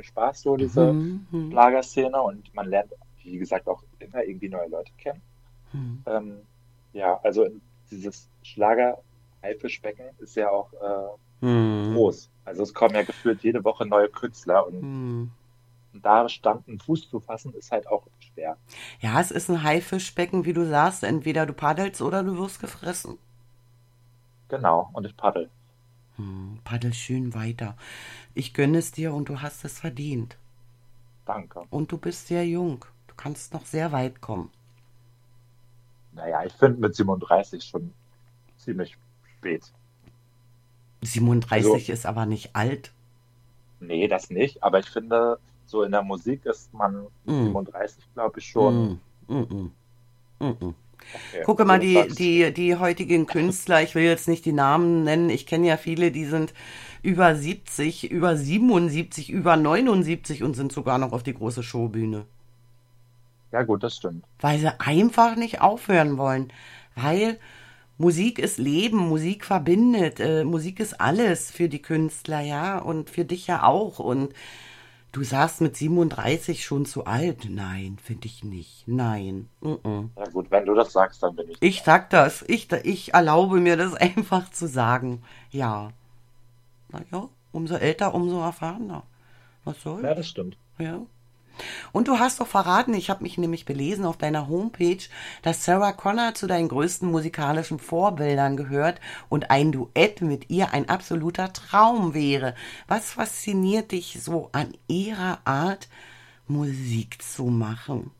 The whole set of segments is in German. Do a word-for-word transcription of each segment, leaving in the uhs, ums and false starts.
Spaß, so diese Hm, hm, Schlagerszene und man lernt, wie gesagt, auch immer irgendwie neue Leute kennen. hm, Ähm, ja, also dieses Schlager-Haifischbecken ist ja auch äh, hm, groß. Also es kommen ja gefühlt jede Woche neue Künstler und hm. da Stand einen Fuß zu fassen, ist halt auch schwer. Ja, es ist ein Haifischbecken, wie du sagst. Entweder du paddelst oder du wirst gefressen. Genau, und ich paddel. Hm, paddel schön weiter. Ich gönne es dir und du hast es verdient. Danke. Und du bist sehr jung. Du kannst noch sehr weit kommen. Naja, ich finde mit siebenunddreißig schon ziemlich spät. Also, siebenunddreißig ist aber nicht alt. nee, das nicht, aber ich finde, so in der Musik ist man mit Mm, siebenunddreißig, glaube ich, mm, schon mm, mm, mm, mm. okay. Gucke Also mal, das die, sagst du. die, die heutigen Künstler, ich will jetzt nicht die Namen nennen, ich kenne ja viele, die sind über siebzig, über siebenundsiebzig, über neunundsiebzig und sind sogar noch auf die große Showbühne. Ja gut, das stimmt. Weil sie einfach nicht aufhören wollen. Weil Musik ist Leben, Musik verbindet, äh, Musik ist alles für die Künstler, ja, und für dich ja auch. Und du sagst mit siebenunddreißig schon zu alt. Nein, finde ich nicht. Nein. Mm-mm. Ja gut, wenn du das sagst, dann bin ich Ich dabei. sag das. Ich, ich erlaube mir das einfach zu sagen. Ja. Naja, umso älter, umso erfahrener. Was soll's? Ja, das stimmt. Ja. Und du hast doch verraten, ich habe mich nämlich belesen auf deiner Homepage, dass Sarah Connor zu deinen größten musikalischen Vorbildern gehört und ein Duett mit ihr ein absoluter Traum wäre. Was fasziniert dich so an ihrer Art, Musik zu machen?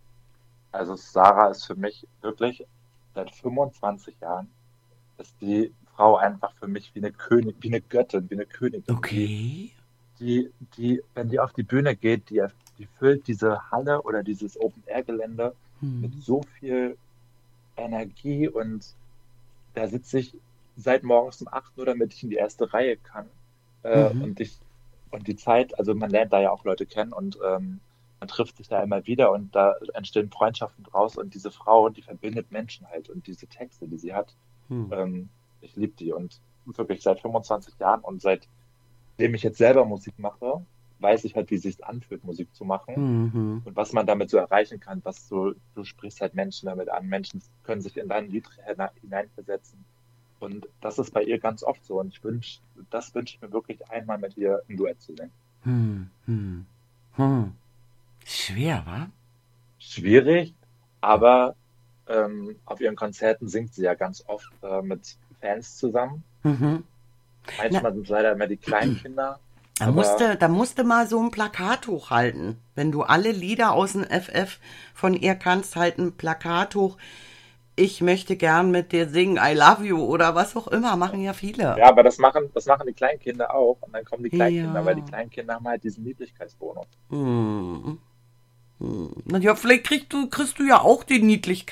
Also Sarah ist für mich wirklich seit fünfundzwanzig Jahren ist die Frau einfach für mich wie eine König, wie eine Göttin, wie eine Königin, die Okay. die, die, wenn die auf die Bühne geht, die, die füllt diese Halle oder dieses Open-Air-Gelände mit Hm. so viel Energie und da sitze ich seit morgens um acht Uhr, damit ich in die erste Reihe kann. Äh, Mhm. und ich, und die Zeit, also man lernt da ja auch Leute kennen und ähm, man trifft sich da immer wieder und da entstehen Freundschaften draus und diese Frau, die verbindet Menschen halt und diese Texte, die sie hat, Hm. ähm, ich liebe die und wirklich seit fünfundzwanzig Jahren und seitdem ich jetzt selber Musik mache, weiß ich halt, wie es sich anfühlt, Musik zu machen Mhm. und was man damit so erreichen kann, was so, du sprichst halt Menschen damit an, Menschen können sich in dein Lied hina- hineinversetzen. Und das ist bei ihr ganz oft so. Und ich wünsch, das wünsche ich mir wirklich einmal mit ihr ein Duett zu singen. Hm. Hm. Hm. Schwer, wa? Schwierig, aber ähm, auf ihren Konzerten singt sie ja ganz oft äh, mit Fans zusammen. Mhm. Na, Manchmal sind es leider immer die kleinen Kinder, Da aber musste, da musste mal so ein Plakat hochhalten. Wenn du alle Lieder aus dem F F von ihr kannst, halt ein Plakat hoch. Ich möchte gern mit dir singen, I love you oder was auch immer, machen ja viele. ja, aber das machen, das machen die Kleinkinder auch. Und dann kommen die Kleinkinder, weil die Ja. Kleinkinder haben halt diesen Niedlichkeitsbonus. Hm. Hm. Na ja, vielleicht kriegst du, kriegst du ja auch den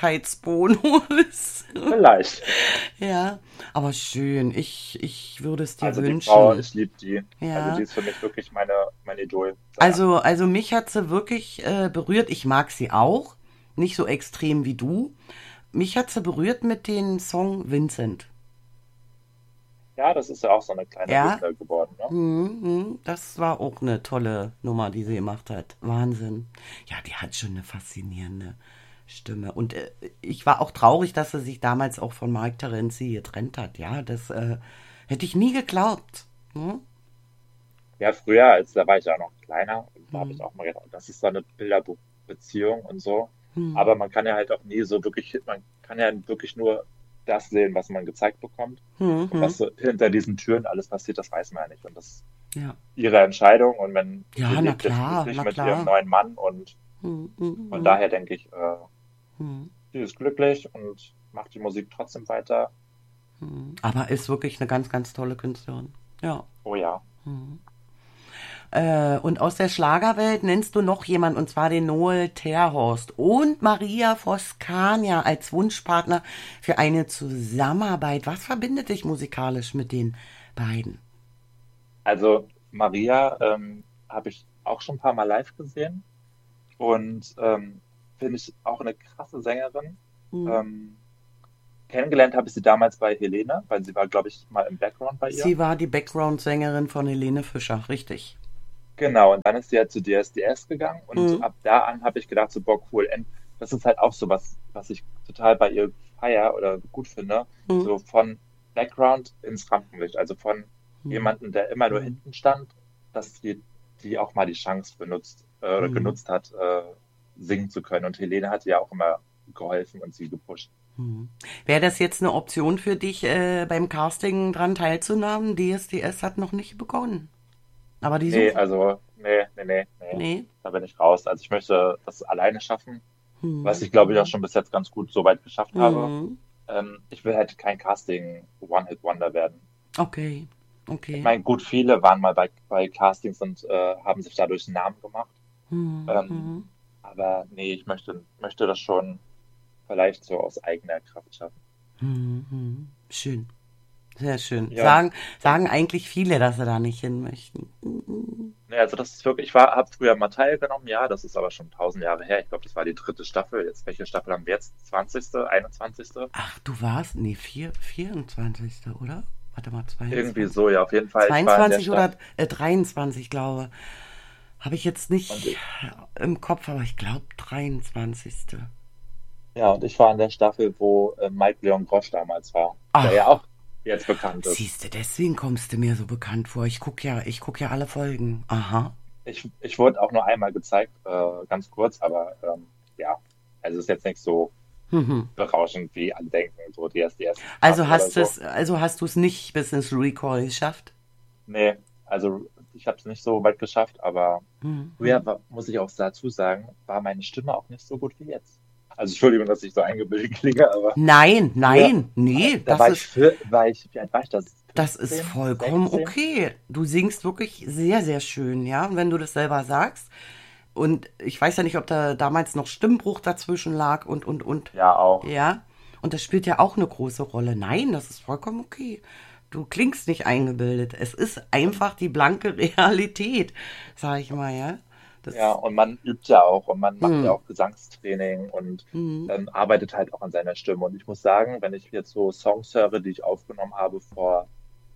Niedlichkeitsbonus. Vielleicht. Ja, aber schön. Ich, ich würde es dir Also die Frau, wünschen. ich liebe die. Also die Ja. ist für mich wirklich meine, mein Idol seit Also, Anfang an. also mich hat sie wirklich äh, berührt. Ich mag sie auch. Nicht so extrem wie du. Mich hat sie berührt mit dem Song Vincent. Ja, das ist ja auch so eine kleine Ja, Hymne geworden, ne? mhm, mhm. Das war auch eine tolle Nummer, die sie gemacht hat. Wahnsinn. Ja, die hat schon eine faszinierende Stimme. Und äh, ich war auch traurig, dass sie sich damals auch von Mark Terenzi getrennt hat. Ja, das äh, hätte ich nie geglaubt. Hm? Ja, früher, als da war ich ja noch kleiner, da habe Hm. ich auch mal gedacht, das ist so eine Bilderbuchbeziehung und so. Hm. Aber man kann ja halt auch nie so wirklich, man kann ja wirklich nur das sehen, was man gezeigt bekommt. Hm. Und Hm. was so hinter diesen Türen alles passiert, das weiß man ja nicht. Und das ist Ja. ihre Entscheidung. Und wenn sie Ja, na lebt jetzt klar, glücklich na mit ihrem klar. neuen Mann und Hm. Hm. von Hm. daher denke ich, äh, Hm. sie ist glücklich und macht die Musik trotzdem weiter. Hm. Aber ist wirklich eine ganz, ganz tolle Künstlerin. Ja. Oh ja. Äh, und aus der Schlagerwelt nennst du noch jemand, und zwar den Noel Terhorst und Maria Voskania als Wunschpartner für eine Zusammenarbeit. Was verbindet dich musikalisch mit den beiden? Also Maria ähm, habe ich auch schon ein paar Mal live gesehen. Und ähm, finde ich auch eine krasse Sängerin. Hm. Ähm, kennengelernt habe ich sie damals bei Helene, weil sie war, glaube ich, mal im Background bei ihr. Sie war die Background-Sängerin von Helene Fischer, richtig. Genau, und dann ist sie halt zu D S D S gegangen und Mhm. ab da an habe ich gedacht, so, boah, cool. Und das ist halt auch so was, was ich total bei ihr feier oder gut finde, Mhm. so von Background ins Rampenlicht, also von Mhm. jemandem, der immer nur Mhm. hinten stand, dass die, die auch mal die Chance benutzt äh, oder Mhm. genutzt hat, äh, singen zu können. Und Helene hat ihr ja auch immer geholfen und sie gepusht. Mhm. Wäre das jetzt eine Option für dich, äh, beim Casting dran teilzunehmen? D S D S hat noch nicht begonnen. Aber die Nee, suchen. also, nee, nee, nee, nee, Nee. da bin ich raus. Also ich möchte das alleine schaffen, was Mhm. ich glaube ich auch Mhm. schon bis jetzt ganz gut so weit geschafft habe. Mhm. Ähm, ich will halt kein Casting One-Hit-Wonder werden. Okay. Ich Okay. meine, gut, viele waren mal bei, bei Castings und äh, haben sich dadurch einen Namen gemacht. Mhm. Ähm, Mhm. aber nee, ich möchte, möchte das schon vielleicht so aus eigener Kraft schaffen. Mhm. Mhm. Schön. Sehr schön. Ja, und, Sagen, und sagen eigentlich viele, dass sie da nicht hin möchten. Mhm. nee, also das ist wirklich, ich war, habe früher mal teilgenommen, ja, das ist aber schon tausend Jahre her. Ich glaube, das war die dritte Staffel. Jetzt, welche Staffel haben wir jetzt? zwanzigste, einundzwanzigste? Ach, du warst? Nee, vier, vierundzwanzigste, oder? Warte mal, Irgendwie zweiundzwanzig. so, ja, auf jeden Fall. Ich war in der zweiundzwanzig Staffel oder äh, dreiundzwanzig, glaube. Habe ich jetzt und nicht im Kopf, aber ich glaube dreiundzwanzigste. ja, und ich war in der Staffel, wo äh, Mike Leon Grosch damals war, der ja Ach, auch jetzt bekannt ist. siehst du, deswegen kommst du mir so bekannt vor. Ich gucke ja, ich guck ja alle Folgen. Aha. Ich, ich wurde auch nur einmal gezeigt, äh, ganz kurz, aber ähm, ja, also ist jetzt nicht so Mhm. berauschend wie alle denken, so D S D S ist krass Also oder hast so. es, also hast du es nicht bis ins Recall geschafft? Nee, also ich habe es nicht so weit geschafft, aber früher Mhm. war, muss ich auch dazu sagen, war meine Stimme auch nicht so gut wie jetzt. Also Entschuldigung, dass ich so eingebildet klinge, aber Nein, früher, nein, äh, nee, da das war ich, ist, für, war ich, wie alt war ich das? das ist fünfzehn, vollkommen sechzehn? okay. Du singst wirklich sehr, sehr schön, ja. Und wenn du das selber sagst, und ich weiß ja nicht, ob da damals noch Stimmbruch dazwischen lag und, und, und. Ja, auch. Ja. Und das spielt ja auch eine große Rolle. Nein, das ist vollkommen okay. Du klingst nicht eingebildet. Es ist Und einfach die blanke Realität, sag ich mal, ja. ja, Das, und man übt ja auch und man macht ja hm, auch Gesangstraining und hm, ähm, arbeitet halt auch an seiner Stimme. Und ich muss sagen, wenn ich jetzt so Songs höre, die ich aufgenommen habe vor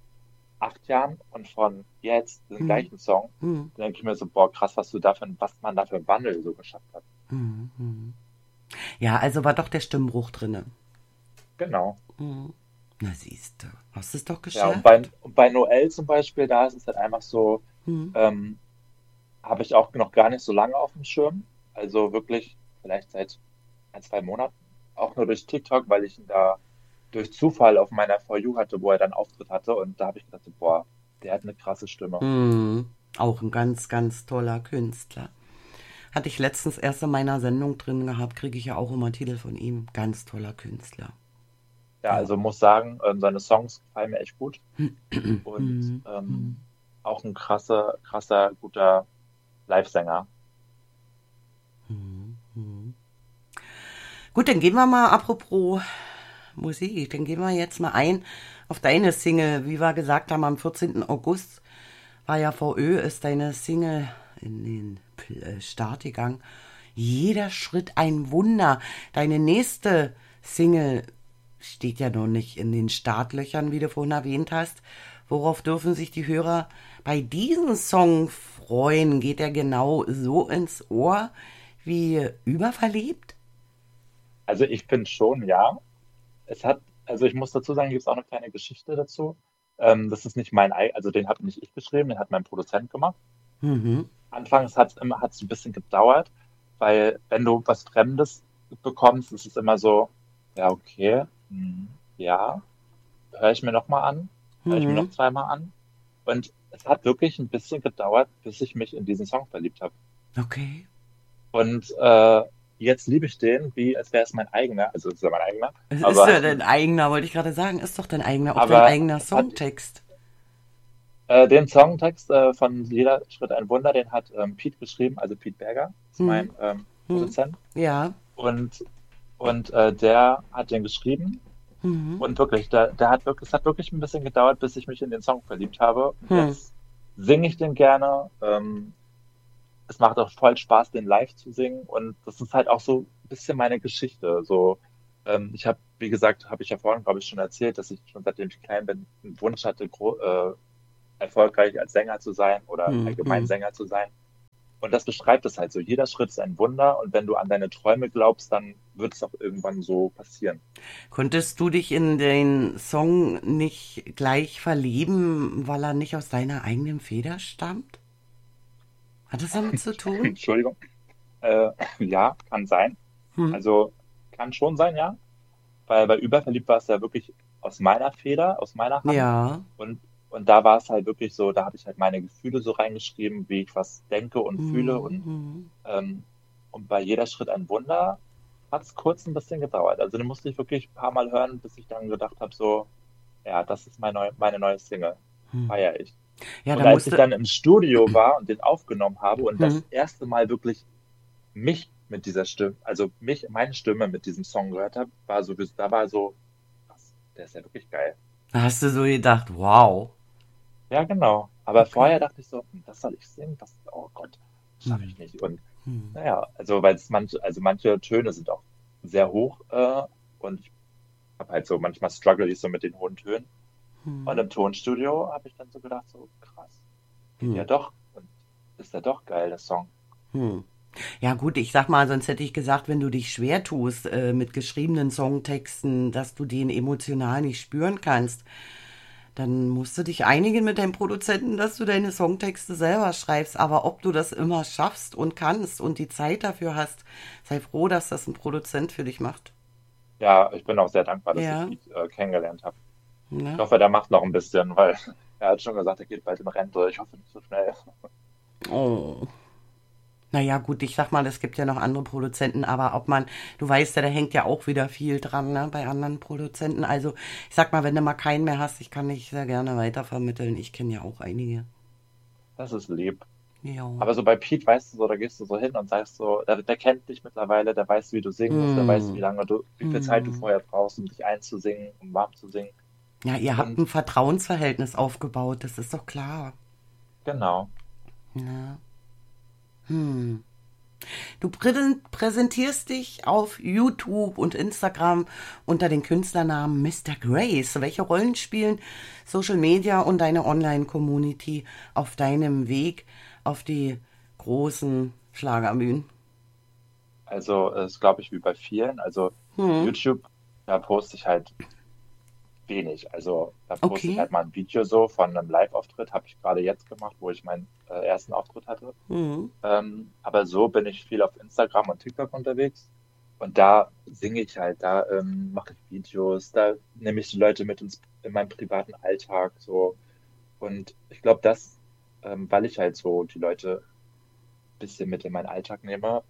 acht Jahren und von jetzt den hm, gleichen Song, hm, dann denke ich mir so, boah, krass, was du dafür, was man da für einen Wandel so geschafft hat. hm, hm. Ja, also war doch der Stimmbruch drinne. Genau. Hm. Na siehst du, hast es doch Ja, und bei, geschafft. und bei Noel zum Beispiel, da ist es halt einfach so, Hm, ähm, habe ich auch noch gar nicht so lange auf dem Schirm. Also wirklich vielleicht seit ein, zwei Monaten. Auch nur durch TikTok, weil ich ihn da durch Zufall auf meiner For You hatte, wo er dann Auftritt hatte. Und da habe ich gedacht, so, boah, der hat eine krasse Stimme. hm. Auch ein ganz, ganz toller Künstler. Hatte ich letztens erst in meiner Sendung drin gehabt, kriege ich ja auch immer Titel von ihm. Ganz toller Künstler. Ja, Ja. also muss sagen, ähm, seine Songs gefallen mir echt gut. Und Hm, hm, ähm, auch ein krasser, krasser, guter Livesänger. hm, hm. Gut, dann gehen wir mal, apropos Musik, dann gehen wir jetzt mal ein auf deine Single. Wie wir gesagt haben, am vierzehnten August war ja V Ö, ist deine Single in den Pl- äh, Start gegangen. Jeder Schritt ein Wunder. Deine nächste Single steht ja noch nicht in den Startlöchern, wie du vorhin erwähnt hast. Worauf dürfen sich die Hörer bei diesem Song freuen? Geht er genau so ins Ohr wie überverliebt? Also ich finde schon, ja. Es hat, also ich muss dazu sagen, gibt es auch eine kleine Geschichte dazu. Ähm, das ist nicht mein, ei- also den habe nicht ich geschrieben, den hat mein Produzent gemacht. Mhm. Anfangs hat es immer hat's ein bisschen gedauert, weil wenn du was Fremdes bekommst, ist es immer so, ja, okay, hm, ja, höre ich mir nochmal an, höre ich mir noch Mhm. zweimal an. Und es hat wirklich ein bisschen gedauert, bis ich mich in diesen Song verliebt habe. Okay. Und äh, jetzt liebe ich den, wie als wäre es mein eigener, also es ist ja mein eigener, Es ist aber, ja dein eigener, wollte ich gerade sagen. Ist doch dein eigener, auch dein aber eigener es hat Songtext. äh, den Songtext äh, von Jeder Schritt ein Wunder, den hat ähm, Pete geschrieben, also Pete Berger ist Hm. mein ähm, Hm. Produzent. Ja. Und, und äh, der hat den geschrieben. Mhm. Und wirklich, der, der hat wirklich, es hat wirklich ein bisschen gedauert, bis ich mich in den Song verliebt habe. Und Hm. jetzt singe ich den gerne. Ähm, es macht auch voll Spaß, den live zu singen. Und das ist halt auch so ein bisschen meine Geschichte. So, ähm, ich habe, wie gesagt, habe ich ja vorhin, glaube ich, schon erzählt, dass ich schon seitdem ich klein bin, einen Wunsch hatte, gro äh, erfolgreich als Sänger zu sein oder Hm, allgemein hm. Sänger zu sein. Und das beschreibt es halt so. Jeder Schritt ist ein Wunder und wenn du an deine Träume glaubst, dann wird es auch irgendwann so passieren. Konntest du dich in den Song nicht gleich verlieben, weil er nicht aus deiner eigenen Feder stammt? Hat das damit zu tun? Entschuldigung. Äh, ja, kann sein. Hm. Also kann schon sein, ja. Weil bei Überverliebt war es ja wirklich aus meiner Feder, aus meiner Hand. Ja. Und, und da war es halt wirklich so, da hatte ich halt meine Gefühle so reingeschrieben, wie ich was denke und fühle. Hm, Und, hm. ähm, und bei jeder Schritt ein Wunder hat es kurz ein bisschen gedauert. Also den musste ich wirklich ein paar Mal hören, bis ich dann gedacht habe, so, ja, das ist mein neu, meine neue Single. Feier ich. Ja, Und da als ich musste. dann im Studio war und den aufgenommen habe und Hm. das erste Mal wirklich mich mit dieser Stimme, also mich, meine Stimme mit diesem Song gehört habe, war so, da war so, krass, der ist ja wirklich geil. Da hast du so gedacht, wow. Ja, genau. Aber vorher Okay. dachte ich so, hm, das soll ich singen? Das, oh Gott, schaffe Hm. ich nicht. Und Hm. naja, also weil es manche, also manche Töne sind auch sehr hoch äh, und ich habe halt so, manchmal struggle ich so mit den hohen Tönen. Und Hm. im Tonstudio habe ich dann so gedacht, so krass, geht Hm. ja doch. Und ist ja doch geil, der Song. Hm. Ja gut, ich sag mal, sonst hätte ich gesagt, wenn du dich schwer tust äh, mit geschriebenen Songtexten, dass du den emotional nicht spüren kannst, dann musst du dich einigen mit deinem Produzenten, dass du deine Songtexte selber schreibst. Aber ob du das immer schaffst und kannst und die Zeit dafür hast, sei froh, dass das ein Produzent für dich macht. Ja, ich bin auch sehr dankbar, dass ich Ja, Pete äh, kennengelernt habe. Ich ne? hoffe, der macht noch ein bisschen, weil er hat schon gesagt, er geht bald in Rente. Ich hoffe nicht so schnell. Oh. Naja, gut, ich sag mal, es gibt ja noch andere Produzenten, aber ob man, du weißt ja, da hängt ja auch wieder viel dran, ne, bei anderen Produzenten. Also, ich sag mal, wenn du mal keinen mehr hast, ich kann dich sehr gerne weitervermitteln. Ich kenne ja auch einige. Das ist lieb. Ja. Aber so bei Pete weißt du so, da gehst du so hin und sagst so, der, der kennt dich mittlerweile, der weiß, wie du singen musst, der weiß, wie Hm. lange du, wie viel Zeit du Hm. vorher brauchst, um dich einzusingen, um warm zu singen. Ja, ihr habt Und ein Vertrauensverhältnis aufgebaut, das ist doch klar. genau. Ja. Hm. Du prä- präsentierst dich auf YouTube und Instagram unter den Künstlernamen Mister Grace. Welche Rollen spielen Social Media und deine Online-Community auf deinem Weg auf die großen Schlagerbühnen? Also es ist, glaube ich, wie bei vielen. Also Hm, YouTube, da poste ich halt wenig. Also da poste ich okay. halt mal ein Video so von einem Live-Auftritt, habe ich gerade jetzt gemacht, wo ich meinen äh, ersten Auftritt hatte. Hm, Ähm, aber so bin ich viel auf Instagram und TikTok unterwegs. Und da singe ich halt, da ähm, mache ich Videos, da nehme ich die Leute mit ins, in meinen privaten Alltag so. Und ich glaube, das, ähm, weil ich halt so die Leute ein bisschen mit in meinen Alltag nehme,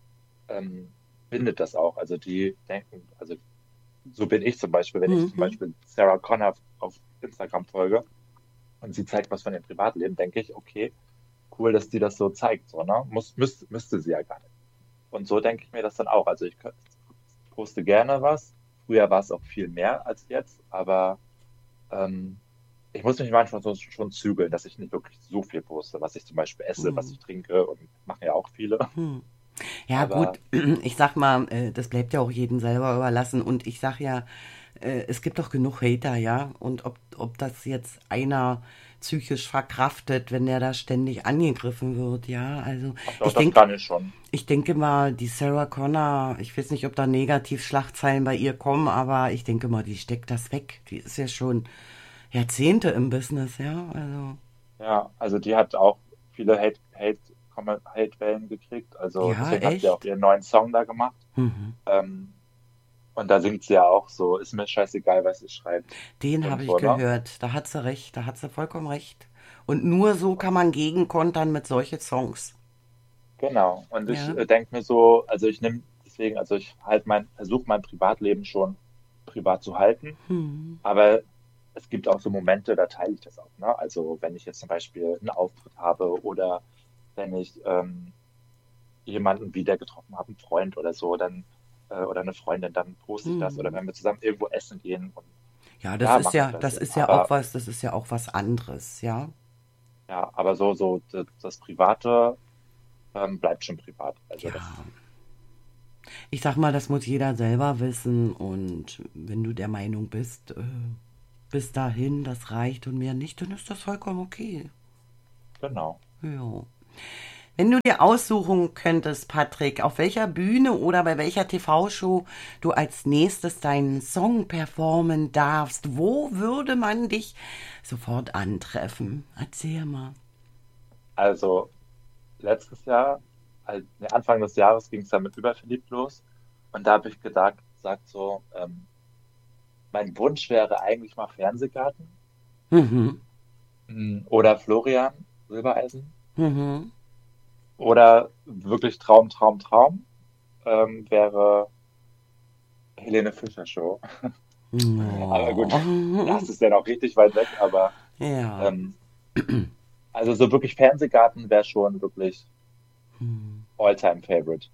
ähm, bindet das auch. Also die denken, also so bin ich zum Beispiel, wenn ich hm, zum hm, Beispiel Sarah Connor auf Instagram folge und sie zeigt was von ihrem Privatleben, denke ich, okay, cool, dass die das so zeigt, so, ne? Muss, müsste, müsste sie ja gar nicht. Und so denke ich mir das dann auch. Also ich kö- poste gerne was. Früher war es auch viel mehr als jetzt, aber ähm, ich muss mich manchmal so schon zügeln, dass ich nicht wirklich so viel poste, was ich zum Beispiel esse, was hm, ich trinke und machen ja auch viele. hm. Ja, gut, Aber ich sag mal, äh, das bleibt ja auch jedem selber überlassen. Und ich sag ja, äh, es gibt doch genug Hater, ja. Und ob, ob das jetzt einer psychisch verkraftet, wenn der da ständig angegriffen wird, ja. Also ach doch, ich das denke, kann ich schon. ich denke mal, die Sarah Connor, ich weiß nicht, ob da Negativschlagzeilen bei ihr kommen, aber ich denke mal, die steckt das weg. Die ist ja schon Jahrzehnte im Business, ja. Also, Ja, also die hat auch viele Hate, Hate, Comment- Hate-Wellen gekriegt. Also ja, deswegen hat sie auch echt. ihren neuen Song da gemacht. Mhm. Ähm, und da singt sie ja auch so, ist mir scheißegal, was sie schreibt. Den Und habe ich so, ne? gehört. Da hat sie recht, da hat sie vollkommen recht. Und nur so kann Und man gegenkontern mit solchen Songs. genau. Und ich Ja. äh, denke mir so, also ich nehme deswegen, also ich halt mein, versuche mein Privatleben schon privat zu halten, Hm. aber es gibt auch so Momente, da teile ich das auch, ne? Also wenn ich jetzt zum Beispiel einen Auftritt habe oder wenn ich ähm, jemanden wieder getroffen habe, einen Freund oder so, dann äh, oder eine Freundin, dann poste ich das oder Hm. wenn wir zusammen irgendwo essen gehen und Ja, das da ist mache ich ja, das. das ist ja auch Aber was, das ist ja auch was anderes, ja. ja, aber so, so d- das Private ähm, bleibt schon privat. Also Ja. das, Ich sag mal, das muss jeder selber wissen und wenn du der Meinung bist, äh, bis dahin, das reicht und mehr nicht, dann ist das vollkommen okay. Genau. Ja. Wenn du dir aussuchen könntest, Patrick, auf welcher Bühne oder bei welcher T V-Show du als nächstes deinen Song performen darfst, wo würde man dich sofort antreffen? Erzähl mal. Also letztes Jahr, also nee, Anfang des Jahres ging es dann mit Überverliebt los. Und da habe ich gedacht, gesagt so, ähm, mein Wunsch wäre eigentlich mal Fernsehgarten Mhm. mm, oder Florian Silbereisen Mhm. oder wirklich Traum, Traum, Traum ähm, wäre Helene Fischer Show. Aber gut, Oh. das ist ja noch richtig weit weg, aber Ja. ähm, also so wirklich Fernsehgarten wäre schon wirklich All-Time Favorite.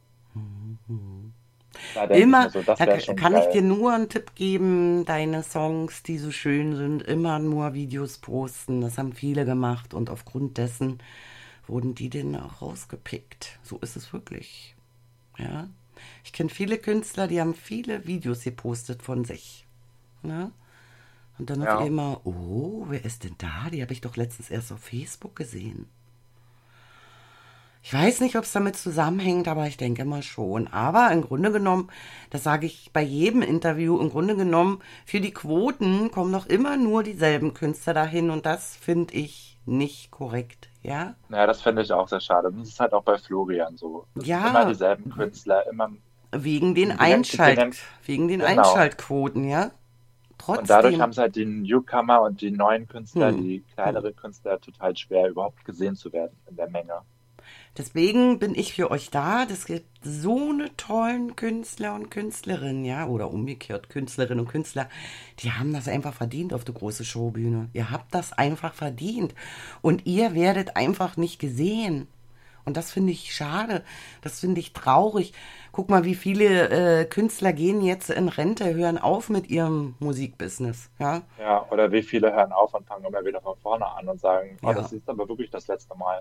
Da denke ich mir Immer, so, das da wäre k- schon kann ich dir geil. nur einen Tipp geben, deine Songs, die so schön sind, immer nur Videos posten. Das haben viele gemacht und aufgrund dessen wurden die denn auch rausgepickt. So ist es wirklich. Ja. Ich kenne viele Künstler, die haben viele Videos gepostet von sich. Ne? Und dann auf Ja. einmal, oh, wer ist denn da? Die habe ich doch letztens erst auf Facebook gesehen. Ich weiß nicht, ob es damit zusammenhängt, aber ich denke mal schon. Aber im Grunde genommen, das sage ich bei jedem Interview, im Grunde genommen, für die Quoten kommen doch immer nur dieselben Künstler dahin und das finde ich nicht korrekt, ja? Naja, das finde ich auch sehr schade. Und das ist halt auch bei Florian so. Das sind immer Ja, dieselben Künstler, immer, wegen den die nennen, die Einschalt, nennen, wegen den genau. Einschaltquoten, ja? Und dadurch Trotzdem, haben es halt die Newcomer und die neuen Künstler, hm, die hm. kleineren Künstler, total schwer überhaupt gesehen zu werden in der Menge. Deswegen bin ich für euch da. Das gibt so eine tollen Künstler und Künstlerinnen, ja, oder umgekehrt Künstlerinnen und Künstler, die haben das einfach verdient auf der großen Showbühne. Ihr habt das einfach verdient und ihr werdet einfach nicht gesehen. Und das finde ich schade, das finde ich traurig. Guck mal, wie viele äh, Künstler gehen jetzt in Rente, hören auf mit ihrem Musikbusiness, ja? Ja, oder wie viele hören auf und fangen immer wieder von vorne an und sagen, oh, Ja, das ist aber wirklich das letzte Mal.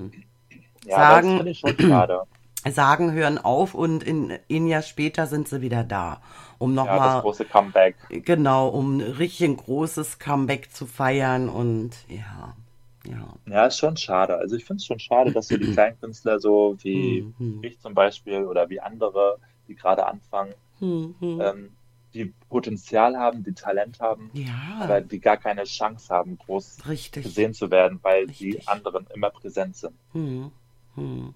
Ja, das sagen, finde ich schon schade. sagen, hören auf und in ein Jahr später sind sie wieder da, um Ja, das nochmal, große Comeback. genau, um richtig ein großes Comeback zu feiern und ja, ja. Ja, ist schon schade. Also ich finde es schon schade, dass so die kleinen Künstler so wie Hm, hm, ich zum Beispiel oder wie andere, die gerade anfangen, hm, hm. ähm, die Potenzial haben, die Talent haben, aber Ja, die gar keine Chance haben, groß richtig, gesehen zu werden, weil die richtig. anderen immer präsent sind. Hm, hm.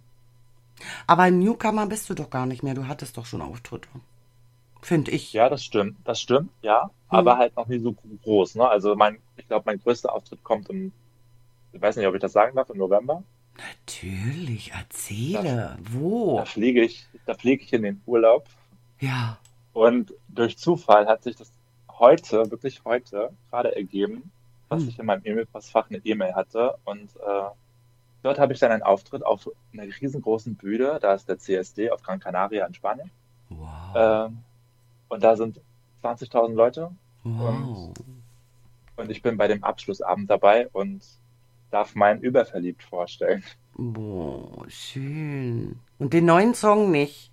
Aber ein Newcomer bist du doch gar nicht mehr, du hattest doch schon Auftritte, finde ich. Ja, das stimmt, das stimmt, ja, Hm. aber halt noch nie so groß, ne? Also mein, ich glaube, mein größter Auftritt kommt im, ich weiß nicht, ob ich das sagen darf, im November. Natürlich, Da, erzähle, da wo? fliege ich, da fliege ich in den Urlaub Ja, und durch Zufall hat sich das heute, wirklich heute, gerade ergeben, dass hm. ich in meinem E-Mail-Postfach eine E-Mail hatte und äh, dort habe ich dann einen Auftritt auf einer riesengroßen Bühne, da ist der C S D auf Gran Canaria in Spanien. Wow, Ähm, und da sind zwanzigtausend Leute und, wow. und ich bin bei dem Abschlussabend dabei und darf meinen Überverliebt vorstellen. Boah, schön. Und den neuen Song nicht?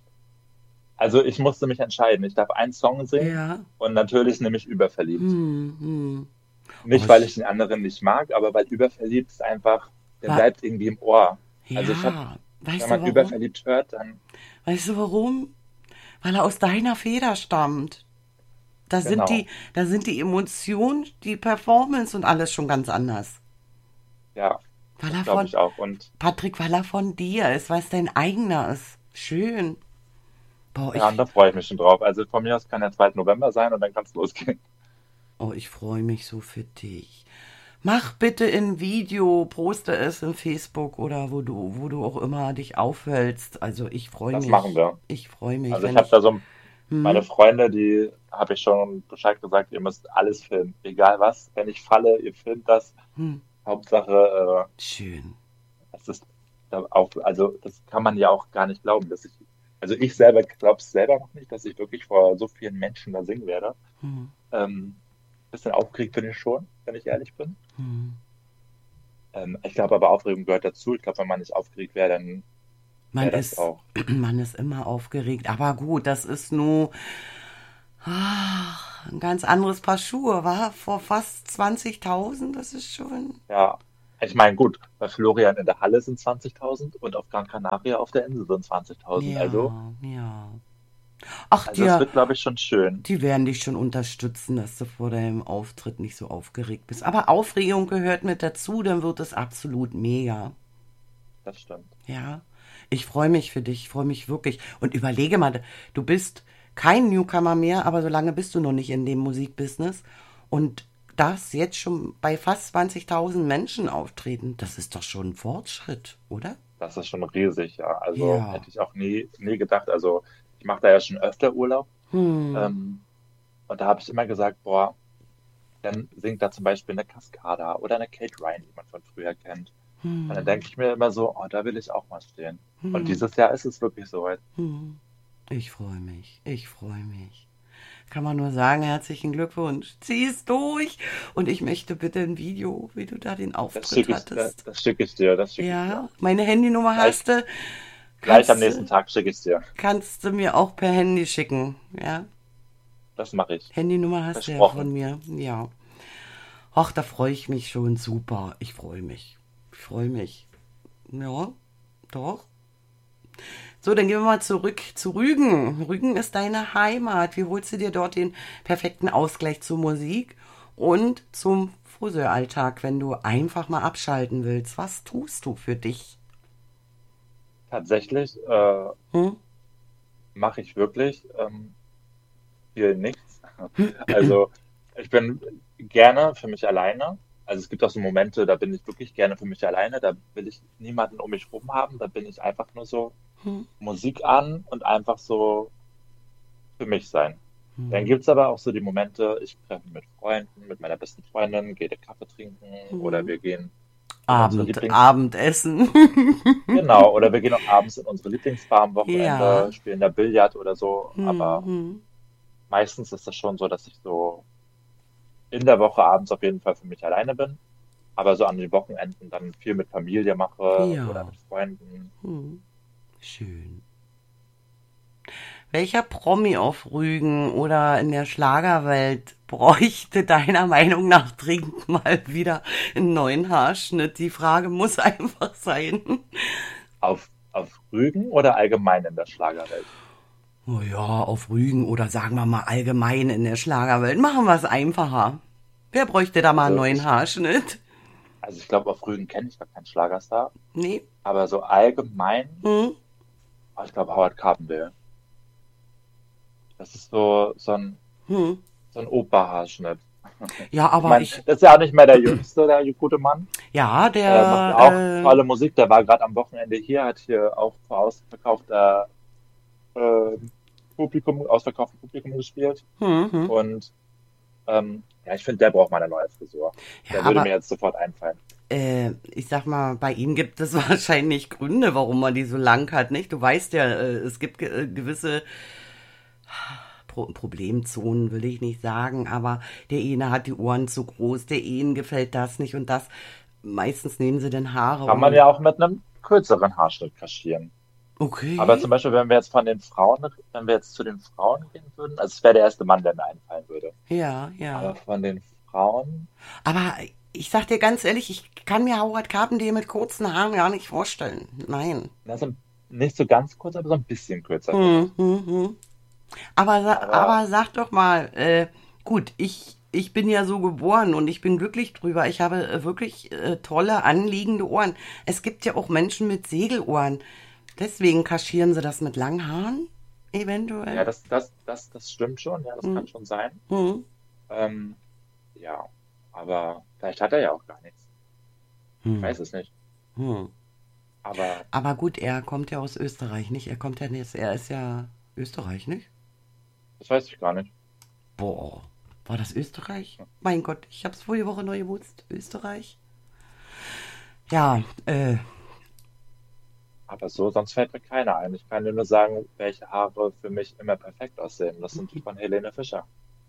Also ich musste mich entscheiden. Ich darf einen Song singen Ja. und natürlich nehme ich Überverliebt. Hm, hm. Oh, Nicht, weil ich sch- den anderen nicht mag, aber weil Überverliebt ist einfach, der wa bleibt irgendwie im Ohr. Also ich habe, ja. wenn Weißt du man warum? Überverliebt hört, dann Weißt du warum? Weil er aus deiner Feder stammt. Da sind die, genau, da sind die Emotionen, die Performance und alles schon ganz anders. ja, Weil das er glaube von, ich auch. Und Patrick, weil er von dir ist, weil es dein eigener ist. Schön. Boah, ja, und ich, da freue ich mich schon drauf. Also von mir aus kann der zweite November sein und dann kann es losgehen. oh, ich freue mich so für dich. Mach bitte ein Video, poste es in Facebook oder wo du, wo du auch immer dich aufhältst. Also ich freue Das machen mich. wir. Ich freue mich, Also ich wenn habe ich. da so meine Hm? Freunde, die habe ich schon Bescheid gesagt, ihr müsst alles filmen. Egal was, wenn ich falle, ihr filmt das. Hm. Hauptsache, äh, Schön. es ist da auch, also das kann man ja auch gar nicht glauben, dass ich, also ich selber glaube es selber noch nicht, dass ich wirklich vor so vielen Menschen da singen werde. Hm. Ähm, bisschen aufgeregt bin ich schon, wenn ich ehrlich bin. Hm. Ähm, ich glaube aber Aufregung gehört dazu. Ich glaube, wenn man nicht aufgeregt wäre, dann Man wäre das ist, auch. man ist immer aufgeregt. Aber gut, das ist nur, ein ganz anderes Paar Schuhe, war vor fast zwanzigtausend, das ist schon, Ja, ich meine, gut, bei Florian in der Halle sind zwanzigtausend und auf Gran Canaria auf der Insel sind zwanzigtausend. Also, ja, ja. Ach, also es dir, wird, glaube ich, schon schön. die werden dich schon unterstützen, dass du vor deinem Auftritt nicht so aufgeregt bist. Aber Aufregung gehört mit dazu, dann wird es absolut mega. Das stimmt. Ja, ich freue mich für dich, ich freue mich wirklich. Und überlege mal, du bist kein Newcomer mehr, aber so lange bist du noch nicht in dem Musikbusiness. Und das jetzt schon bei fast zwanzigtausend Menschen auftreten, das ist doch schon ein Fortschritt, oder? Das ist schon riesig, ja. Also Ja. hätte ich auch nie, nie gedacht. Also ich mache da ja schon öfter Urlaub. Hm. Ähm, und da habe ich immer gesagt, boah, dann singt da zum Beispiel eine Cascada oder eine Kate Ryan, die man von früher kennt. Und dann denke ich mir immer so, oh, da will ich auch mal stehen. Und dieses Jahr ist es wirklich soweit. Ich freue mich, ich freue mich. Kann man nur sagen, herzlichen Glückwunsch. Zieh es durch. Und ich möchte bitte ein Video, wie du da den Das Auftritt schicke ich, das, hattest. das schicke ich dir, das schicke ich dir. Ja, meine Handynummer Gleich, hast du. gleich am Kannst, nächsten du- Tag schicke ich es dir. kannst du mir auch per Handy schicken. Ja, Das mache ich. Handynummer hast du ja Versprochen. von mir. Ja. Ach, da freue ich mich schon super. Ich freue mich. Ich freue mich. Ja, doch. So, dann gehen wir mal zurück zu Rügen. Rügen ist deine Heimat. Wie holst du dir dort den perfekten Ausgleich zur Musik und zum Friseuralltag, wenn du einfach mal abschalten willst? Was tust du für dich? Tatsächlich äh, Hm? mache ich wirklich ähm, viel nichts. Also ich bin gerne für mich alleine. Also es gibt auch so Momente, da bin ich wirklich gerne für mich alleine. Da will ich niemanden um mich rum haben. Da bin ich einfach nur so Hm? Musik an und einfach so für mich sein. Dann Hm? gibt's aber auch so die Momente, ich treffe mich mit Freunden, mit meiner besten Freundin, gehe den Kaffee trinken oder Hm? wir gehen in unsere Abend, Lieblings... Abendessen. Genau, oder wir gehen auch abends in unsere Lieblingsbar am Ja. Wochenende, spielen da Billard oder so. Hm, Aber hm. meistens ist das schon so, dass ich so in der Woche abends auf jeden Fall für mich alleine bin. Aber so an den Wochenenden dann viel mit Familie mache oder Ja. mit Freunden. Hm. Schön. Welcher Promi auf Rügen oder in der Schlagerwelt bräuchte deiner Meinung nach dringend mal wieder einen neuen Haarschnitt? Die Frage muss einfach sein. Auf, auf Rügen oder allgemein in der Schlagerwelt? Oh ja, auf Rügen oder sagen wir mal allgemein in der Schlagerwelt. Machen wir es einfacher. Wer bräuchte da mal einen Also neuen ich, Haarschnitt? also ich glaube, auf Rügen kenne ich gar keinen Schlagerstar. Nee? Aber so allgemein, Hm? oh, ich glaube Howard Carpendale. Das ist so, so ein, Hm. so ein Opa-Haarschnitt. Ja, Ich aber meine, ich, das ist ja auch nicht mehr der Jüngste, der gute Mann. ja, Äh, macht ja auch der, äh, tolle Musik. Der war gerade am Wochenende hier, hat hier auch vor ausverkaufter äh, Publikum, ausverkauftem Publikum gespielt. hm, hm. Und ähm, ja, ich finde, der braucht mal eine neue Frisur. Ja, Der würde mir aber jetzt sofort einfallen. äh, ich sag mal, bei ihm gibt es wahrscheinlich Gründe, warum man die so lang hat, nicht? Du weißt ja, äh, es gibt ge äh, gewisse Pro Problemzonen, will ich nicht sagen, aber der eine hat die Ohren zu groß, der einen gefällt das nicht und das. Meistens nehmen sie dann Haare Kann man und ja auch mit einem kürzeren Haarschnitt kaschieren. Aber okay, zum Beispiel, wenn wir jetzt von den Frauen, wenn wir jetzt zu den Frauen gehen würden, also es wäre der erste Mann, der mir einfallen würde. ja, Aber ja. von den Frauen, Aber ich sag dir ganz ehrlich, ich kann mir Howard Carpendale mit kurzen Haaren gar nicht vorstellen. Nein. also nicht so ganz kurz, aber so ein bisschen kürzer, finde Hm, ich. hm, hm. Aber, sa- Aber aber sag doch mal, äh, gut, ich, ich bin ja so geboren und ich bin glücklich drüber. Ich habe äh, wirklich äh, tolle, anliegende Ohren. Es gibt ja auch Menschen mit Segelohren. Deswegen kaschieren sie das mit langen Haaren, ja, eventuell. das, das, das, das stimmt schon, ja, das Hm, kann schon sein. hm, Ähm, ja, aber vielleicht hat er ja auch gar nichts. Ich hm, weiß es nicht. hm. Aber Aber gut, er kommt ja aus Österreich, nicht? Er kommt ja nicht, er ist ja Österreich, nicht? das weiß ich gar nicht. Boah, war das Österreich? Mein Gott, ich hab's vorige Woche neu gewusst. Österreich? Ja, äh, Aber so, sonst fällt mir keiner ein. Ich kann dir nur sagen, welche Haare für mich immer perfekt aussehen. Das sind die von Helene Fischer.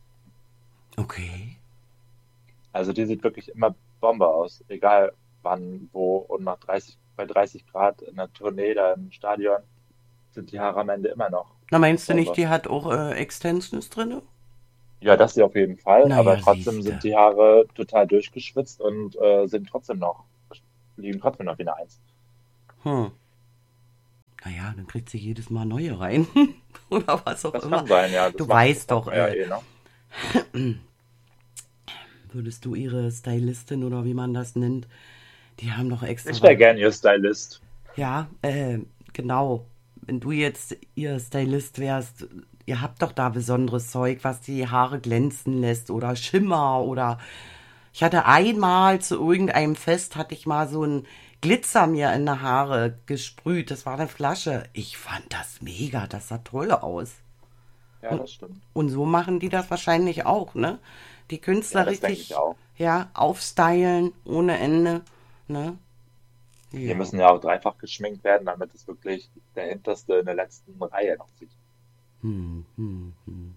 okay. Also die sieht wirklich immer Bombe aus. Egal wann, wo und nach dreißig, bei dreißig Grad in der Tournee da im Stadion sind die Haare am Ende immer noch Na, meinst du nicht, Bombe. die hat auch äh, Extensions drinne? Ja, das ja auf jeden Fall, aber Naja, trotzdem siehste. sind die Haare total durchgeschwitzt und äh, sind trotzdem noch, liegen trotzdem noch wie eine Eins. Hm. Naja, dann kriegt sie jedes Mal neue rein. Oder was auch Das immer. kann sein, ja, das Du macht, das weißt macht doch, man ja äh, eh, ne? würdest du ihre Stylistin oder wie man das nennt, die haben doch Ich wäre extra. gern ihr Stylist. Ja, äh, genau. Wenn du jetzt ihr Stylist wärst, ihr habt doch da besonderes Zeug, was die Haare glänzen lässt oder Schimmer oder ich hatte einmal zu irgendeinem Fest, hatte ich mal so ein Glitzer mir in die Haare gesprüht. Das war eine Flasche. Ich fand das mega, das sah toll aus. Ja, Und, das stimmt. und so machen die das wahrscheinlich auch, ne? Die Ja, Künstler das denke ich richtig, auch. ja, aufstylen ohne Ende, ne? Die Ja. müssen ja auch dreifach geschminkt werden, damit es wirklich der Hinterste in der letzten Reihe noch sieht. Hm, hm, hm.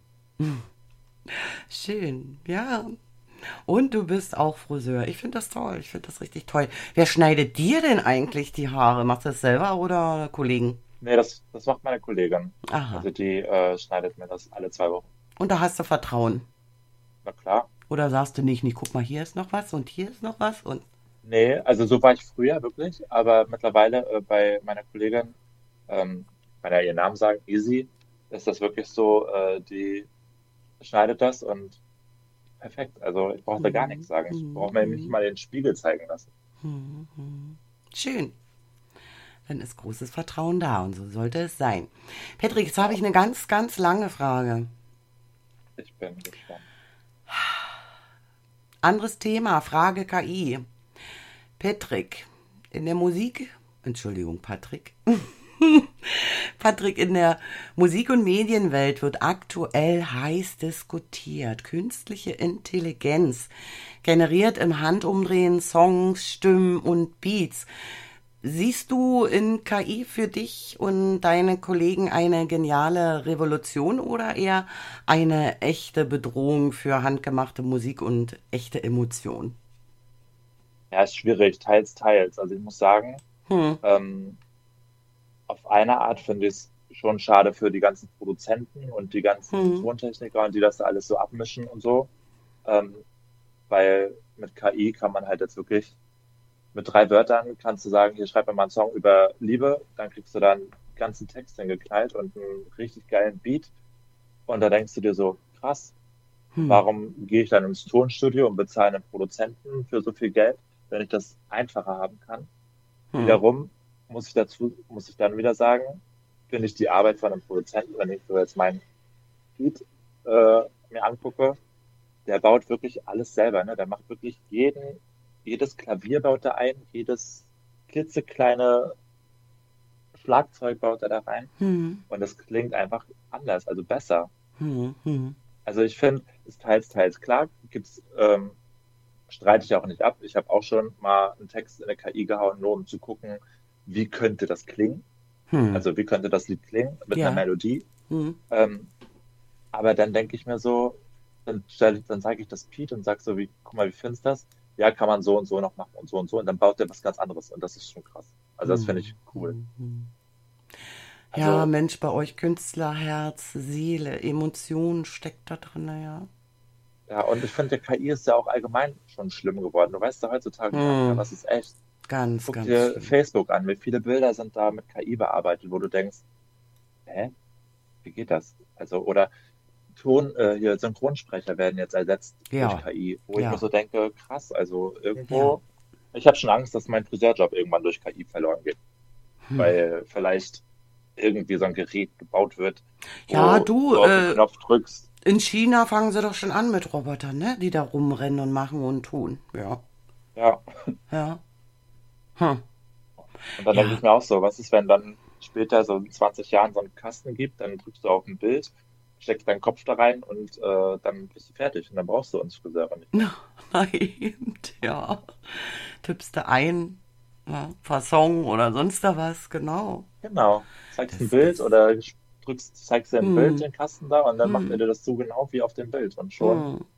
Schön, ja. Und du bist auch Friseur. Ich finde das toll. Ich finde das richtig toll. Wer schneidet dir denn eigentlich die Haare? Machst du das selber oder Kollegen? Nee, das, das macht meine Kollegin. Aha. Also die äh, schneidet mir das alle zwei Wochen. Und da hast du Vertrauen. Na klar. Oder sagst du nicht, nicht, guck mal, hier ist noch was und hier ist noch was und. Nee, also so war ich früher wirklich, aber mittlerweile äh, bei meiner Kollegin, ähm, ich kann ja ihren Namen sagen, Easy, ist das wirklich so, äh, die schneidet das und perfekt. Also ich brauche da gar Hm, nichts sagen. Ich hm, brauche mir nicht hm, mal den Spiegel zeigen lassen. hm, hm. Schön. Dann ist großes Vertrauen da und so sollte es sein. Patrick, jetzt habe ich Genau. eine ganz, ganz lange Frage. Ich bin gespannt. Anderes Thema, Frage K I. Patrick, in der Musik, Entschuldigung, Patrick. Patrick, in der Musik- und Medienwelt wird aktuell heiß diskutiert. Künstliche Intelligenz generiert im Handumdrehen Songs, Stimmen und Beats. Siehst du in K I für dich und deine Kollegen eine geniale Revolution oder eher eine echte Bedrohung für handgemachte Musik und echte Emotion? Ja, ist schwierig, teils, teils. Also ich muss sagen, Hm, ähm, auf eine Art finde ich es schon schade für die ganzen Produzenten und die ganzen hm, Tontechniker, die das da alles so abmischen und so. Ähm, weil mit K I kann man halt jetzt wirklich mit drei Wörtern kannst du sagen, hier schreib mir mal einen Song über Liebe, dann kriegst du dann einen ganzen Text hingeknallt und einen richtig geilen Beat. Und da denkst du dir so, krass, hm, warum gehe ich dann ins Tonstudio und bezahle einen Produzenten für so viel Geld, wenn ich das einfacher haben kann? hm, Wiederum muss ich dazu, muss ich dann wieder sagen, finde ich die Arbeit von einem Produzenten, wenn ich so jetzt meinen Beat äh, mir angucke, der baut wirklich alles selber, ne? Der macht wirklich jeden, jedes Klavier baut er ein, jedes klitzekleine Schlagzeug baut er da rein hm, und es klingt einfach anders, also besser. hm, hm, Also ich finde, ist teils, teils klar, gibt's, ähm, streite ich auch nicht ab. Ich habe auch schon mal einen Text in eine K I gehauen, nur um zu gucken, wie könnte das klingen? hm. Also wie könnte das Lied klingen mit einer Ja. Melodie? Hm, Ähm, aber dann denke ich mir so, dann stelle ich, dann zeige ich das Pete und sage so, wie, guck mal, wie findest du das? Ja, kann man so und so noch machen und so und so. Und dann baut er was ganz anderes. Und das ist schon krass. Also das finde hm, ich cool. hm, hm. Ja, Also, Mensch, bei euch Künstlerherz, Seele, Emotion steckt da drin, ja. ja, und ich finde, der K I ist ja auch allgemein schon schlimm geworden. Du weißt ja heutzutage gar nicht mehr, Hm, was ist echt. ganz, Guck ganz dir schlimm. Facebook an, wie viele Bilder sind da mit K I bearbeitet, wo du denkst, hä, wie geht das? Also, oder Ton, äh, hier Synchronsprecher werden jetzt ersetzt durch Ja, K I, wo ich mir ja, so denke, krass, also ja. irgendwo, ich habe schon Angst, dass mein Friseurjob irgendwann durch K I verloren geht, weil vielleicht irgendwie so ein Gerät gebaut wird, Ja, wo du, du auf den äh, Knopf drückst, in China fangen sie doch schon an mit Robotern, ne? Die da rumrennen und machen und tun. Ja, ja, ja. Hm. und dann denke ich Ja, mir auch so, was ist, wenn dann später so in zwanzig Jahren so einen Kasten gibt, dann drückst du auf ein Bild, steckst deinen Kopf da rein und äh, dann bist du fertig und dann brauchst du uns Friseure nicht mehr. nein, ja. Tippst du ein, ja, Fasson oder sonst da was, genau. Genau. Zeigst ein Das Bild ist, oder drückst, zeigst dir ein Bild, hm, den Kasten da, und dann macht er hm, dir das so genau wie auf dem Bild und schon. hm,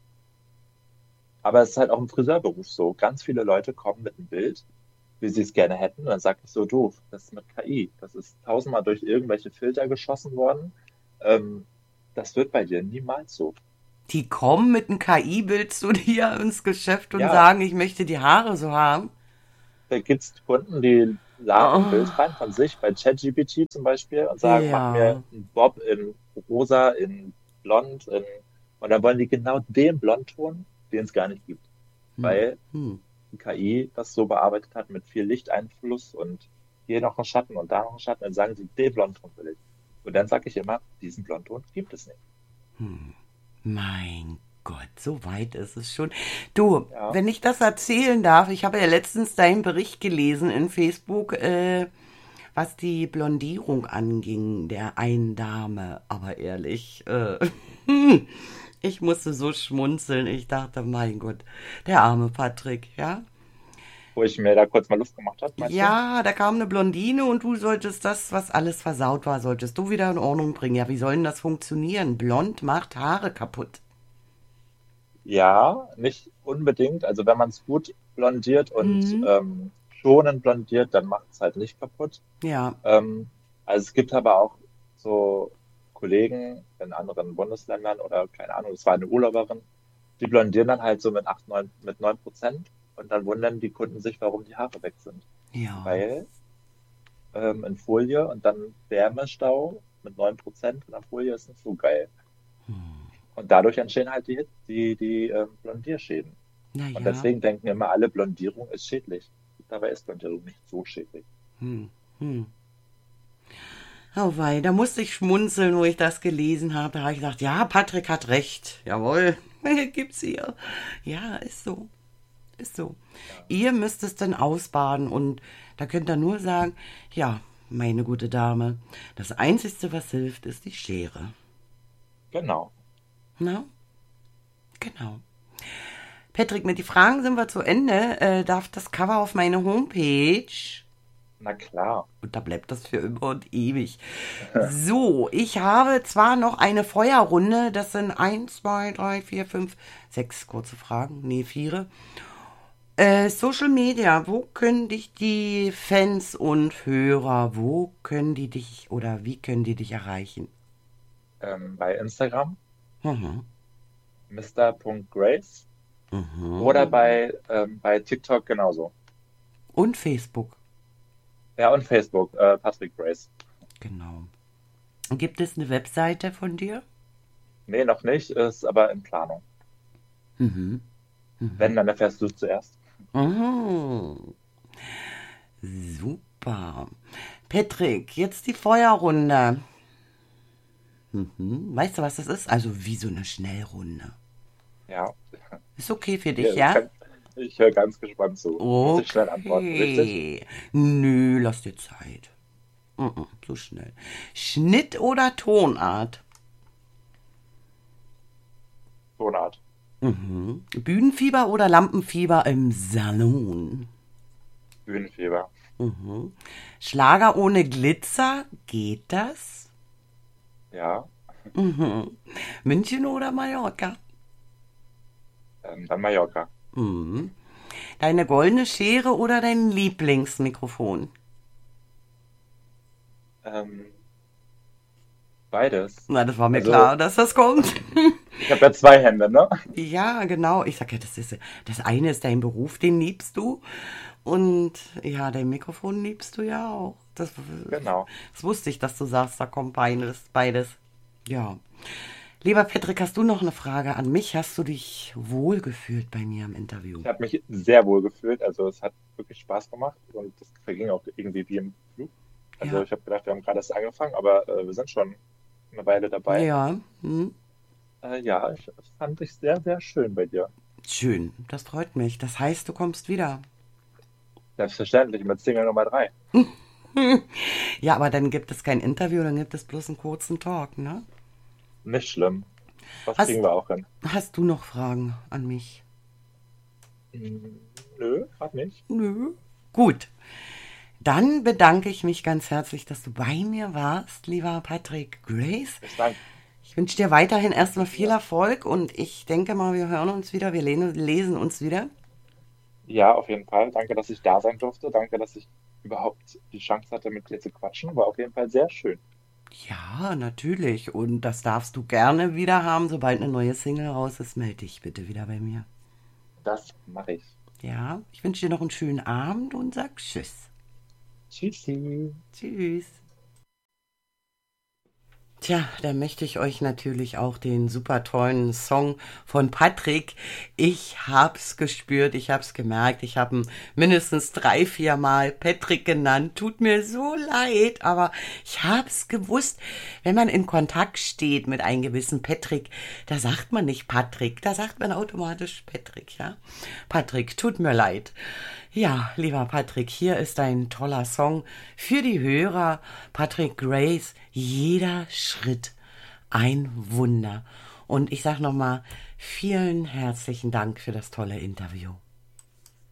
Aber es ist halt auch im Friseurberuf so. Ganz viele Leute kommen mit einem Bild, wie sie es gerne hätten, und dann sag ich so, doof, das ist mit K I. Das ist tausendmal durch irgendwelche Filter geschossen worden. Ähm, das wird bei dir niemals so. Die kommen mit einem K I-Bild zu dir ins Geschäft und Ja, sagen, ich möchte die Haare so haben. da gibt's Kunden, die laden ein Oh, Bild rein von sich bei ChatGPT zum Beispiel und sagen, mach mir ja. einen Bob in rosa, in blond, in, und dann wollen die genau den Blondton, den es gar nicht gibt, Hm. weil Hm. die K I das so bearbeitet hat mit viel Lichteinfluss und hier noch ein Schatten und da noch ein Schatten, dann sagen sie, den Blondton will ich. Und dann sage ich immer, diesen Blondton gibt es nicht. Mein Gott, so weit ist es schon. Du, Ja, wenn ich das erzählen darf, ich habe ja letztens deinen Bericht gelesen in Facebook, äh, was die Blondierung anging, der einen Dame. Aber ehrlich, äh, ich musste so schmunzeln. Ich dachte, mein Gott, der arme Patrick, ja? wo ich mir da kurz mal Luft gemacht habe, meinst du? Ja, da kam eine Blondine und du solltest das, was alles versaut war, solltest du wieder in Ordnung bringen. Ja, wie soll denn das funktionieren? Blond macht Haare kaputt. Ja, nicht unbedingt. Also wenn man es gut blondiert und Mhm. ähm, schonend blondiert, dann macht es halt nicht kaputt. Ja, Ähm, also es gibt aber auch so Kollegen in anderen Bundesländern oder keine Ahnung, es war eine Urlauberin, die blondieren dann halt so mit acht, neun, mit neun Prozent und dann wundern die Kunden sich, warum die Haare weg sind. ja. Weil ähm, in Folie und dann Wärmestau mit neun Prozent in der Folie ist nicht so geil. Und dadurch entstehen halt die, die, die ähm, Blondierschäden. Und Naja. deswegen denken immer alle, Blondierung ist schädlich. Dabei ist Blondierung nicht so schädlich. Hm. Hm. Oh wei, da musste ich schmunzeln, wo ich das gelesen habe. Da habe ich gedacht, ja, Patrick hat recht. Jawohl, gibt's hier. Ja, ist so. Ist so. Ja, Ihr müsst es dann ausbaden und da könnt ihr nur sagen, ja, meine gute Dame, das Einzige, was hilft, ist die Schere. genau. Na, genau. Patrick, mit den Fragen sind wir zu Ende. Äh, darf das Cover auf meine Homepage? Na klar. Und da bleibt das für immer und ewig. So, ich habe zwar noch eine Feuerrunde, das sind eins, zwei, drei, vier, fünf, sechs kurze Fragen, nee, vier. Äh, Social Media, wo können dich die Fans und Hörer, wo können die dich oder wie können die dich erreichen? Ähm, bei Instagram Mhm. mister.grace oder Mhm. bei, ähm, bei TikTok genauso. Und Facebook, Ja, und Facebook, äh, Patrick Grace. genau. Gibt es eine Webseite von dir? Nee, noch nicht, ist aber in Planung. Mhm. Wenn, dann erfährst du es zuerst. Mhm. Super. Patrick, jetzt die Feuerrunde. Mhm. Weißt du, was das ist? Also wie so eine Schnellrunde. Ja, Ist okay für dich, hier, ja? kann, ich höre ganz gespannt zu. Muss ich schnell antworten, richtig? Okay. Nö, lass dir Zeit. Mhm, so schnell. Schnitt oder Tonart? Tonart. Mhm. Bühnenfieber oder Lampenfieber im Salon? Bühnenfieber. Mhm. Schlager ohne Glitzer, geht das? Ja, Mhm. München oder Mallorca? ähm, dann Mallorca. Mhm. Deine goldene Schere oder dein Lieblingsmikrofon? Ähm, beides. Na, das war mir Also, klar, dass das kommt. ich habe ja zwei Hände, ne? Ja, genau. Ich sag ja, das ist das eine ist dein Beruf, den liebst du. Und ja, dein Mikrofon liebst du ja auch. Das, Genau. das wusste ich, dass du sagst, da kommt beides, beides. Ja. Lieber Patrick, hast du noch eine Frage an mich? Hast du dich wohlgefühlt bei mir im Interview? Ich habe mich sehr wohl gefühlt. Also, es hat wirklich Spaß gemacht und das verging auch irgendwie wie im Flug. Also, Ja. ich habe gedacht, wir haben gerade erst angefangen, aber äh, wir sind schon eine Weile dabei. Ja. Hm. Äh, ja, ich, das fand ich sehr, sehr schön bei dir. Schön. Das freut mich. Das heißt, du kommst wieder. Selbstverständlich mit Single Nummer drei. Ja, aber dann gibt es kein Interview, dann gibt es bloß einen kurzen Talk, ne? Nicht schlimm. Das kriegen Hast, wir auch hin. hast du noch Fragen an mich? Mm, nö, grad nicht. Nö. Gut. Dann bedanke ich mich ganz herzlich, dass du bei mir warst, lieber Patrick Grace. Ich danke Ich wünsche dir weiterhin erstmal viel dir. Erfolg und ich denke mal, wir hören uns wieder, wir lesen lesen uns wieder. Ja, auf jeden Fall. Danke, dass ich da sein durfte. Danke, dass ich überhaupt die Chance hatte, mit dir zu quatschen. War auf jeden Fall sehr schön. Ja, natürlich. Und das darfst du gerne wieder haben. Sobald eine neue Single raus ist, melde dich bitte wieder bei mir. Das mache ich. Ja, ich wünsche dir noch einen schönen Abend und sag Tschüss. Tschüssi. Tschüss. Tja, da möchte ich euch natürlich auch den super tollen Song von Patrick. Ich hab's gespürt, ich hab's gemerkt, ich habe ihn mindestens drei, vier Mal Patrick genannt. Tut mir so leid, aber ich hab's gewusst. Wenn man in Kontakt steht mit einem gewissen Patrick, da sagt man nicht Patrick, da sagt man automatisch Patrick, ja. Patrick, tut mir leid. Ja, lieber Patrick, hier ist ein toller Song für die Hörer. Patrick Grace, jeder Schritt ein Wunder. Und ich sag nochmal, vielen herzlichen Dank für das tolle Interview.